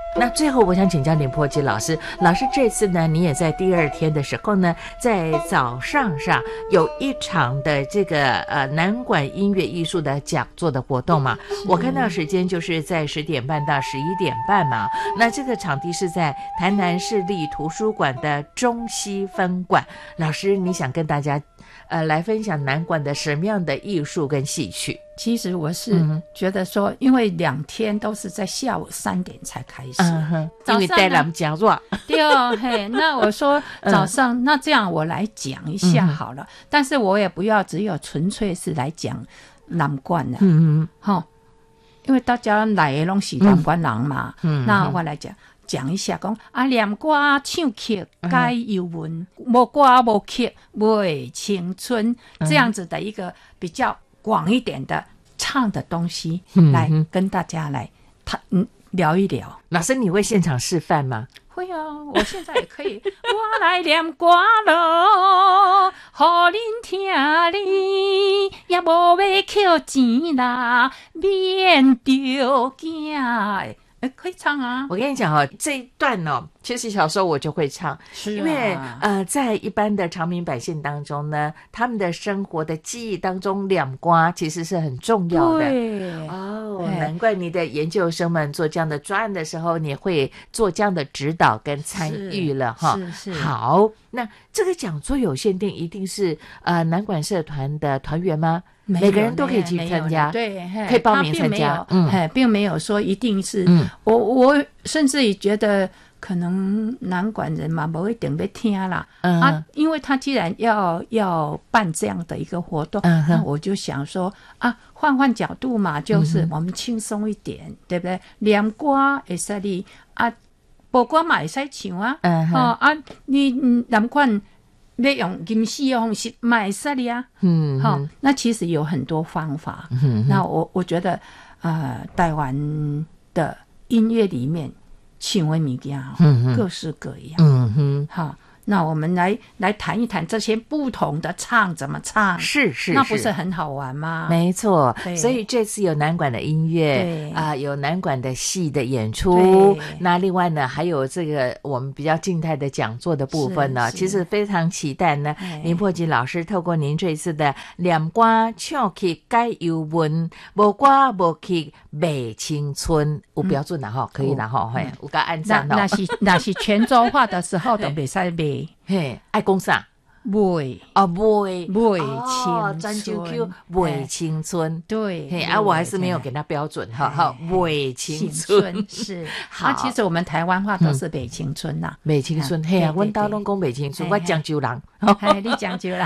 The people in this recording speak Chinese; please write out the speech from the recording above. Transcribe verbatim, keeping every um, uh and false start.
那最后我想请教林波基老师，老师这次呢，你也在第二天的时候呢，在早上上有一场的这个呃南管音乐艺术的讲座的活动嘛，我看到时间就是在十点半到十一点半嘛，那这个场地是在台南市立图书馆的中西分馆。老师，你想跟大家呃来分享南管的什么样的艺术跟戏曲？ 其实我是觉得说，因为两天都是在下午三点才开始， 嗯、因为带他们讲座。 对哦，嘿，那我说早上，嗯、那这样我来讲一下好了，嗯、但是我也不要只有纯粹是来讲南管了，嗯嗯，哈，因为大家来的拢是南管人嘛，嗯，那我来讲。讲一下讲啊，念歌唱曲改游文，无歌无曲袂青春，这样子的一个比较广一点的唱的东西，嗯、来跟大家来谈嗯聊一聊。 老师，你会现场示范吗？ 会啊，我现在也可以。我来念歌咯，互恁听哩，也无要扣钱啦，免着惊。哎，可以唱啊！ 我跟你讲哦，这一段哦，其实小时候我就会唱， 是、啊、 因为呃，在一般的常民百姓当中呢，他们的生活的记忆当中，两瓜其实是很重要的。 对哦，难怪你的研究生们做这样的专案的时候，你会做这样的指导跟参与了哈。 是 是, 是。 好，那这个讲座有限定，一定是呃南管社团的团员吗？每个人都可以去参加， 对， 可以报名参加， 嗯，并没有说一定是，嗯、我我甚至于觉得可能南管人嘛，不一定要听啦，嗯、啊，因为他既然要要办这样的一个活动，嗯、那我就想说啊，换换角度嘛，就是我们轻松一点，嗯、对不对？念歌会使你啊，播歌嘛会使唱啊，嗯、哦啊，你南管。要用吟诗的方式嘛会使哩啊，嗯，好、哦，那其实有很多方法。嗯，那我我觉得，呃，台湾的音乐里面，唱的物件，嗯，各式各样。嗯哼，好。那我们来来谈一谈这些不同的唱怎么唱， 是是， 那不是很好玩吗？ 没错，所以这次有南管的音乐啊、呃，有南管的戏的演出，那另外呢还有这个我们比较静态的讲座的部分呢，其实非常期待呢。林破吉老师透过您这次的念歌唱曲改游文，无歌无曲美青春，有标准了哈，可以了哈，嘿，有个按赞哦。 那是那是泉州话的时候都袂使卖。 嘿，爱讲啥？ 卖啊，卖卖青专九 Q 卖青春， 对， 嘿啊，我还是没有给他标准，哈，好，卖青春是。好，其实我们台湾话都是卖青春呐， 卖青春，嘿啊，阮兜拢讲卖青春，我漳州人， 嘿，你漳州人。